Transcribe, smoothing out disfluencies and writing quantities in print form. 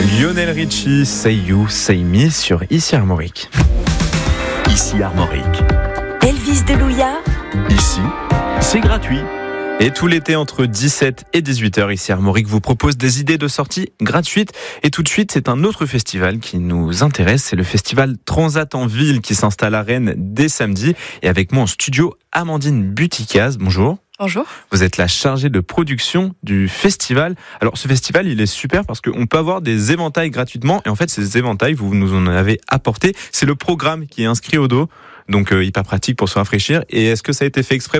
Lionel Richie, Say You, Say Me sur Ici Armorique. Ici Armorique. Elvis Delouia. Ici, c'est gratuit. Et tout l'été, entre 17 et 18h, ici Armorique vous propose des idées de sortie gratuites. Et tout de suite, c'est un autre festival qui nous intéresse. C'est le festival Transat en Ville qui s'installe à Rennes dès samedi. Et avec moi en studio, Amandine Butikaz. Bonjour. Bonjour. Vous êtes la chargée de production du festival. Alors ce festival, il est super parce qu'on peut avoir des éventails gratuitement. Et en fait, ces éventails, vous nous en avez apporté. C'est le programme qui est inscrit au dos. Donc hyper pratique pour se rafraîchir. Et est-ce que ça a été fait exprès